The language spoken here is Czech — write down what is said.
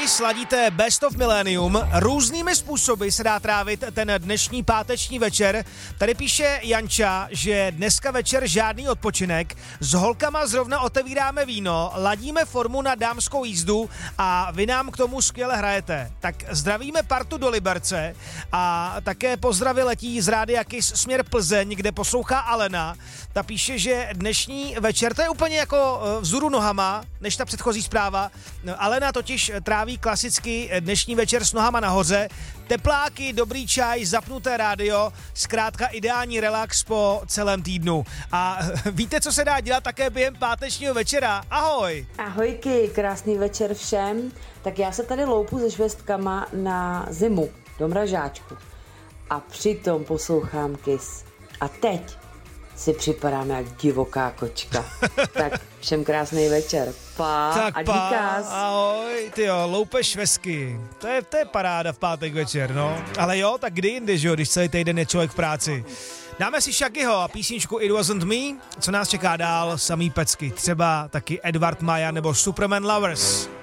Kiss, ladíte Best of Millennium. Různými způsoby se dá trávit ten dnešní páteční večer. Tady píše Janča, že dneska večer žádný odpočinek. S holkama zrovna otevíráme víno, ladíme formu na dámskou jízdu a vy nám k tomu skvěle hrajete. Tak zdravíme partu do Liberce a také pozdravy letí z rádia Kiss směr Plzeň, kde poslouchá Alena. Ta píše, že dnešní večer, to je úplně jako vzhůru nohama, než ta předchozí zpráva. Alena totiž tráví klasicky dnešní večer s nohama nahoře. Tepláky, dobrý čaj, zapnuté rádio, zkrátka ideální relax po celém týdnu. A víte, co se dá dělat také během pátečního večera? Ahoj! Ahojky, krásný večer všem. Tak já se tady loupu se švestkama na zimu do mražáčku. A přitom poslouchám Kiss. A teď si připadáme jak divoká kočka. Tak všem krásný večer. Tak a díkás. Ahoj, tyjo, loupe švestky. To je paráda v pátek večer, no. Ale jo, tak kdy jindy, že jo, když celý týden je člověk v práci. Dáme si Shaggyho a písničku It Wasn't Me. Co nás čeká dál? Samý pecky. Třeba taky Edward Maja nebo Superman Lovers.